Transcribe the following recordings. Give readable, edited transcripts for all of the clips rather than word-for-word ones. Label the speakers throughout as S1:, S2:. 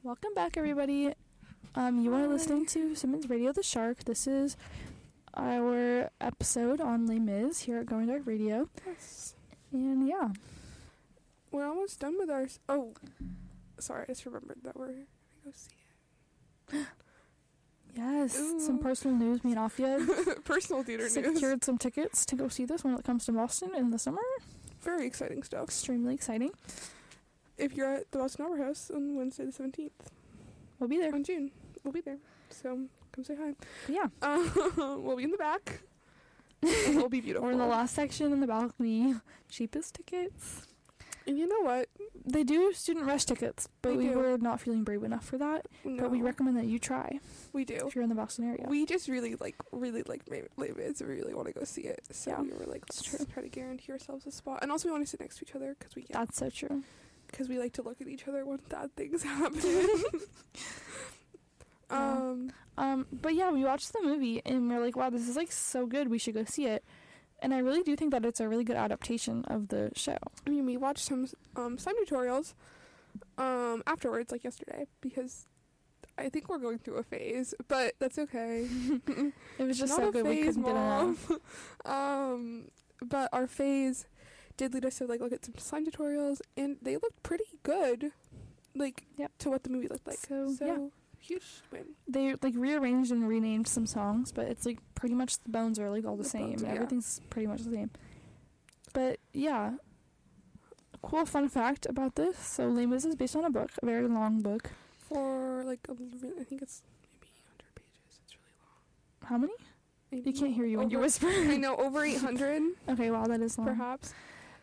S1: Welcome back, everybody. You are listening to Simmons Radio the Shark. This is our episode on Les Mis here at Going Dark Radio.
S2: Yes.
S1: And yeah.
S2: We're almost done with our... Oh, sorry, I just remembered that we're going to go see it.
S1: Yes,
S2: Ooh.
S1: some personal news. Me and Afia
S2: Personal theater news.
S1: secured some tickets to go see this when it comes to Boston in the summer.
S2: Very exciting stuff.
S1: Extremely exciting.
S2: If you're at the Boston Opera House on Wednesday the 17th.
S1: We'll be there.
S2: On June. We'll be there. So, come say hi.
S1: But yeah.
S2: We'll be in the back. And it'll be beautiful.
S1: We're in the last section in the balcony. Cheapest tickets.
S2: And you know what?
S1: They do student rush tickets, but
S2: They
S1: we
S2: do.
S1: were not feeling brave enough for that.
S2: No.
S1: But we recommend that you try
S2: We do.
S1: if you're in the Boston area.
S2: We just really like Les Mis. We really want to go see it. So
S1: Yeah,
S2: we were like,
S1: it's
S2: let's
S1: true.
S2: try to guarantee ourselves a spot. And also we want to sit next to each other because we can.
S1: That's so true.
S2: Because we like to look at each other when bad things happen.
S1: But yeah, we watched the movie and we're like, wow, this is like so good. We should go see it. And I really do think that it's a really good adaptation of the show.
S2: I mean, we watched some tutorials afterwards, like yesterday, because I think we're going through a phase, but that's okay.
S1: It was just
S2: Not
S1: so
S2: a
S1: good we
S2: phase,
S1: couldn't get enough.
S2: Mom. But our phase did lead us to like look at some slime tutorials, and they looked pretty good, like
S1: Yep.
S2: to what the movie looked like.
S1: So, yeah.
S2: Huge win.
S1: They like rearranged and renamed some songs, but it's like pretty much the bones are like all the same.
S2: bones, yeah.
S1: Everything's pretty much the same. But yeah, cool fun fact about this. So Les Mis is based on a book, a very long book.
S2: For like I think it's maybe 100 pages. It's really long.
S1: How many?
S2: Maybe
S1: You can't hear you when you
S2: over-
S1: whisper.
S2: I know, over 800,
S1: Okay, wow, that is long.
S2: perhaps.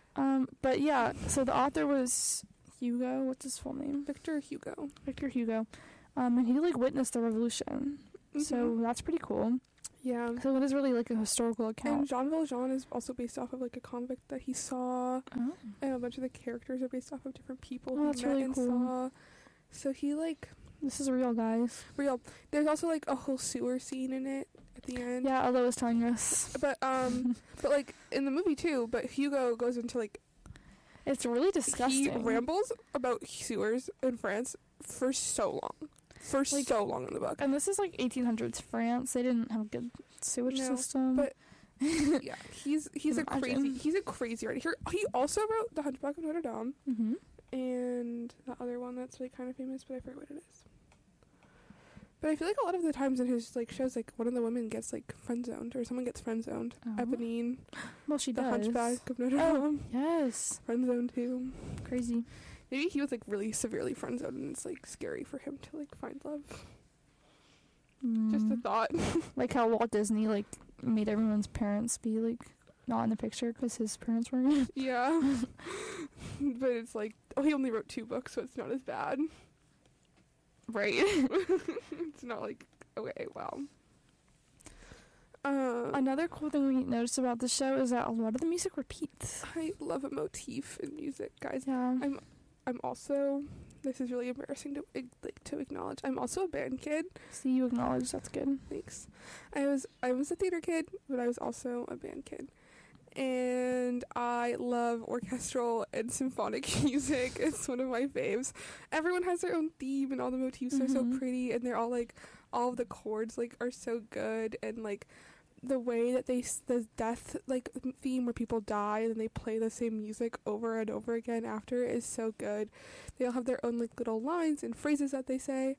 S1: But yeah, so the author was Hugo. What's his full name?
S2: Victor Hugo.
S1: Victor Hugo. And he like witnessed the revolution. So
S2: Mhm.
S1: that's pretty cool.
S2: Yeah.
S1: So it is really like a historical
S2: And
S1: account.
S2: Jean Valjean is also based off of like a convict that he saw,
S1: Oh.
S2: and a bunch of the characters are based off of different people
S1: Oh,
S2: he
S1: that's
S2: met
S1: really
S2: and
S1: cool.
S2: saw. So he like
S1: This is real, guys.
S2: real. There's also like a whole sewer scene in it at the end.
S1: Yeah, Ella was telling us.
S2: But but like in the movie too. But Hugo goes into like
S1: It's really disgusting.
S2: he rambles about sewers in France for so long. For
S1: Like-
S2: so long in the book.
S1: And this is like 1800s France. They didn't have a good sewage
S2: No,
S1: system.
S2: but yeah, he's a
S1: Imagine.
S2: crazy writer. He also wrote The Hunchback of Notre Dame
S1: hmm
S2: and the other one that's really kind of famous, but I forget what it is. But I feel like a lot of the times in his like shows, like one of the women gets like friend zoned or someone gets friend zoned.
S1: Oh.
S2: Eponine,
S1: Well, she
S2: The
S1: does.
S2: Hunchback of Notre
S1: Oh.
S2: Dame,
S1: Yes.
S2: friend zoned too.
S1: Crazy.
S2: Maybe he was like really severely friend zoned, and it's like scary for him to like find love. Just a
S1: Mm.
S2: thought.
S1: Like how Walt Disney like made everyone's parents be like not in the picture because his parents were in it.
S2: Yeah, but it's like he only wrote 2 books, so it's not as bad.
S1: Right.
S2: It's not like okay, wow.
S1: Another cool thing we noticed about the show is that a lot of the music repeats.
S2: I love a motif in music, guys.
S1: Yeah.
S2: I'm also, this is really embarrassing to acknowledge, I'm also a band kid.
S1: See, you acknowledge that's good.
S2: Thanks. I was a theater kid, but I was also a band kid. And I love orchestral and symphonic music. It's one of my faves. Everyone has their own theme, and all the motifs are so
S1: Mhm.
S2: pretty, and they're all like, all of the chords like are so good, and like the way that the death like theme where people die and they play the same music over and over again after is so good. They all have their own like little lines and phrases that they say.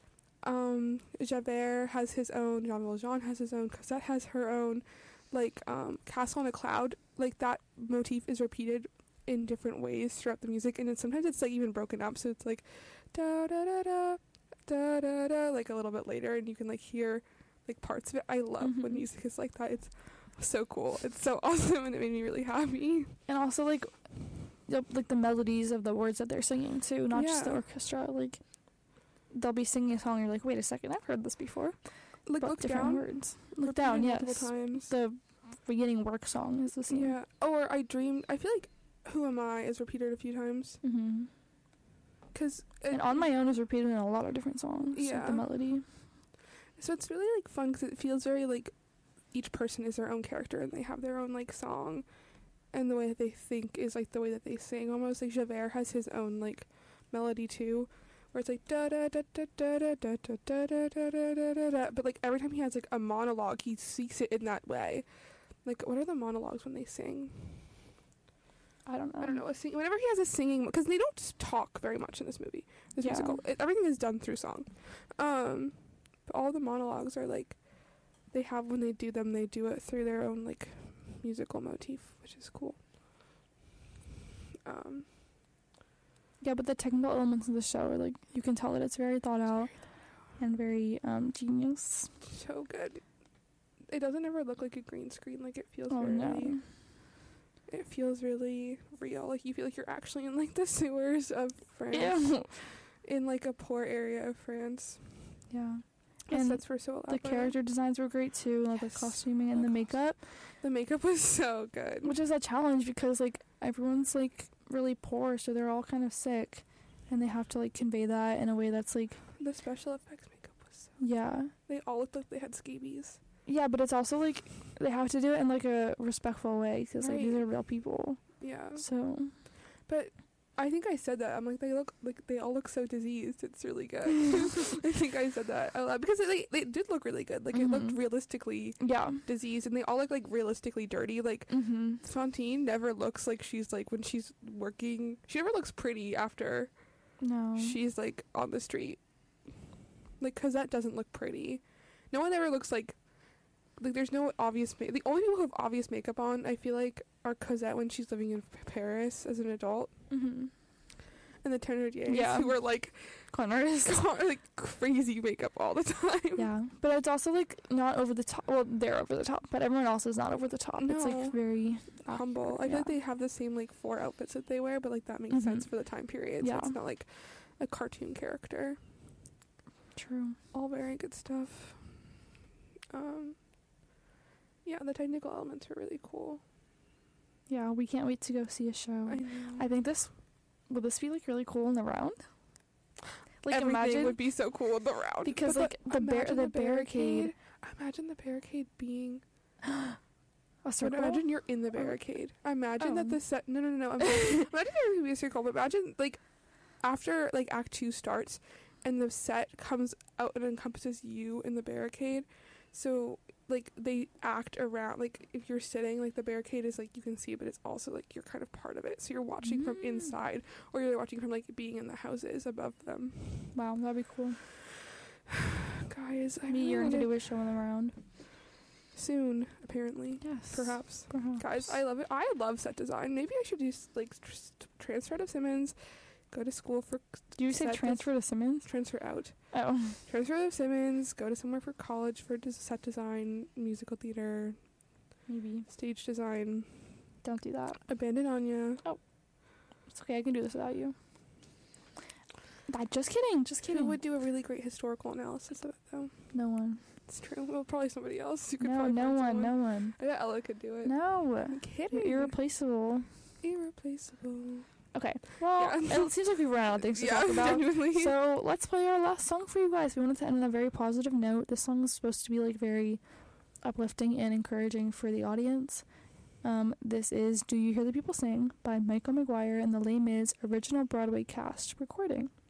S2: Javert has his own, Jean Valjean has his own, Cosette has her own, like Castle on a Cloud, like that motif is repeated in different ways throughout the music, and then sometimes it's like even broken up, so it's like da da da da da da da like a little bit later, and you can like hear like parts of it. I love when
S1: Mhm.
S2: music is like that. It's so cool. It's so awesome, and it made me really happy.
S1: And also like the melodies of the words that they're singing too, not just the
S2: Yeah.
S1: orchestra. Like they'll be singing a song and you're like, wait a second, I've heard this before.
S2: Like
S1: But
S2: Look
S1: different
S2: Down.
S1: words. Look
S2: Repeated
S1: Down, yes.
S2: multiple times.
S1: The beginning work song is the same.
S2: Yeah. Or I Dreamed. I feel like Who Am I is repeated a few times.
S1: Mm-hmm.
S2: Cause
S1: And On My Own is repeated in a lot of different songs. Like
S2: Yeah.
S1: the melody.
S2: So it's really like fun because it feels very like each person is their own character and they have their own like song, and the way that they think is like the way that they sing almost. Like Javert has his own like melody too, where it's like da da da da da da da da da da da da da da, but like every time he has like a monologue, he speaks it in that way. Like, what are the monologues when they sing?
S1: I don't know.
S2: I don't know. Whenever he has a singing, because they don't talk very much in this movie, this musical. Everything is done through song. But all the monologues are like, they have, when they do them, they do it through their own like musical motif, which is cool.
S1: Yeah, but the technical elements of the show are like, you can tell that it's very thought out and very genius.
S2: So good. It doesn't ever look like a green screen. Like, it feels it feels really real. Like, you feel like you're actually in like the sewers of France.
S1: Ew.
S2: In like a poor area of France.
S1: Yeah.
S2: And
S1: And
S2: sets were so
S1: the
S2: elaborate.
S1: character designs were great too, like
S2: Yes.
S1: the costuming and the makeup,
S2: The makeup was so good.
S1: which is a challenge because like everyone's like really poor, so they're all kind of sick, and they have to like convey that in a way that's like,
S2: The special effects makeup was so...
S1: yeah.
S2: They all looked like they had scabies.
S1: Yeah, but it's also like they have to do it in like a respectful way because like these
S2: Right.
S1: are real people.
S2: Yeah.
S1: So
S2: But I think I said that. I'm like, they all look so diseased. It's really good. I think I said that out loud because they did look really good. Like, it looked
S1: Mhm.
S2: realistically
S1: yeah.
S2: diseased, and they all look like realistically dirty. Like,
S1: Mm-hmm.
S2: Fantine never looks like she's like, when she's working, she never looks pretty after
S1: No.
S2: she's like on the street. Like, Cosette doesn't look pretty. No one ever looks like there's no obvious the only people who have obvious makeup on, I feel like, are Cosette when she's living in Paris as an adult,
S1: Mm-hmm.
S2: and the Thénardiers,
S1: Yeah.
S2: who are like
S1: Con artist.
S2: like crazy makeup all the time.
S1: Yeah, but it's also like not over the top. Well, they're over the top, but everyone else is not over the top. It's
S2: No.
S1: like very
S2: Humble. I feel like they have the same like 4 outfits that they wear, but like that makes
S1: Mhm.
S2: sense for the time period.
S1: Yeah.
S2: So it's not like a cartoon character.
S1: true.
S2: All very good stuff. Yeah, the technical elements were really cool.
S1: Yeah, we can't wait to go see a show.
S2: I know.
S1: I think will this be like really cool in the round? Like
S2: Everything
S1: imagine
S2: would be so cool in the round.
S1: because
S2: But
S1: like
S2: imagine
S1: the barricade.
S2: Imagine the barricade being.
S1: A
S2: But
S1: circle.
S2: imagine you're in the barricade. Imagine that
S1: Oh.
S2: the set. No. Imagine there would be a circle. But imagine like after like Act 2 starts, and the set comes out and encompasses you in the barricade. So like they act around. Like if you're sitting, like the barricade is like you can see, but it's also like you're kind of part of it. So you're watching from inside, or you're watching from like being in the houses above them.
S1: Wow, that'd be cool.
S2: Guys, I
S1: Me
S2: really
S1: yearning to
S2: wanna-
S1: do a show in the round.
S2: soon, apparently.
S1: Yes.
S2: Perhaps.
S1: Perhaps.
S2: Guys, I love it. I love set design. Maybe I should do like transfer out of Simmons, go to school for
S1: Do you say
S2: set
S1: transfer to Simmons?
S2: transfer out.
S1: Oh.
S2: Transfer out of Simmons, go to somewhere for college for set design, musical theater,
S1: Maybe.
S2: stage design.
S1: Don't do that.
S2: Abandon Anya.
S1: It's okay, I can do this without you. Just kidding. Just
S2: Who
S1: kidding.
S2: would do a really great historical analysis of it though?
S1: No one.
S2: It's true. Well, probably somebody else. You could
S1: No,
S2: probably
S1: no
S2: find
S1: one.
S2: someone.
S1: No one.
S2: I bet Ella could do it.
S1: No.
S2: I'm kidding.
S1: You're irreplaceable.
S2: Irreplaceable.
S1: Okay. Well,
S2: Yeah.
S1: it seems like we've run out of things to
S2: Yeah,
S1: talk about.
S2: genuinely.
S1: So let's play our last song for you guys. We wanted to end on a very positive note. This song is supposed to be like very uplifting and encouraging for the audience. This is Do You Hear the People Sing by Michael McGuire and the Les Mis original Broadway cast recording.